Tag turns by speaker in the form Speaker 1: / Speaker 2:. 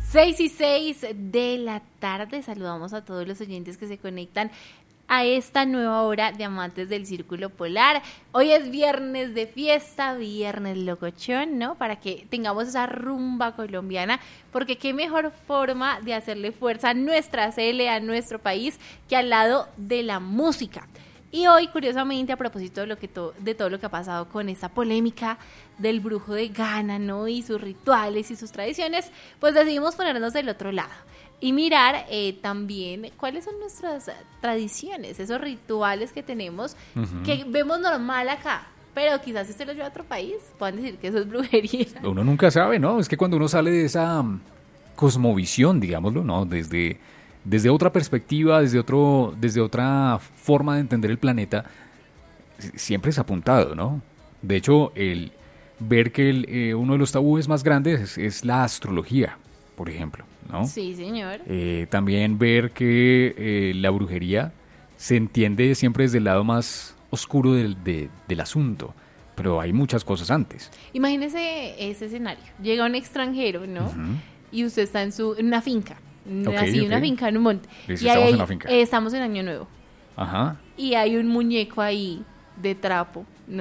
Speaker 1: 6:06 de la tarde. Saludamos a todos los oyentes que se conectan a esta nueva hora de Amantes del Círculo Polar. Hoy es viernes de fiesta, viernes locochón, ¿no? Para que tengamos esa rumba colombiana, porque qué mejor forma de hacerle fuerza a nuestra CL, a nuestro país, que al lado de la música. Y hoy, curiosamente, a propósito de todo lo que ha pasado con esta polémica del brujo de Ghana, ¿no? Y sus rituales y sus tradiciones, pues decidimos ponernos del otro lado y mirar también cuáles son nuestras tradiciones, esos rituales que tenemos, que vemos normal acá, pero quizás si usted lo lleva a otro país, puedan decir que eso es brujería.
Speaker 2: Uno nunca sabe, ¿no? Es que cuando uno sale de esa cosmovisión, digámoslo, ¿no? Desde otra perspectiva, desde otra forma de entender el planeta, siempre es apuntado, ¿no? De hecho, el ver que uno de los tabúes más grandes es la astrología, por ejemplo, ¿no?
Speaker 1: Sí, señor.
Speaker 2: También ver que la brujería se entiende siempre desde el lado más oscuro del asunto, pero hay muchas cosas antes.
Speaker 1: Imagínese ese escenario. Llega un extranjero, ¿no? Y usted está en una finca. Una finca en un monte.
Speaker 2: Estamos en la finca.
Speaker 1: Estamos en Año Nuevo.
Speaker 2: Ajá.
Speaker 1: Y hay un muñeco ahí de trapo, ¿no?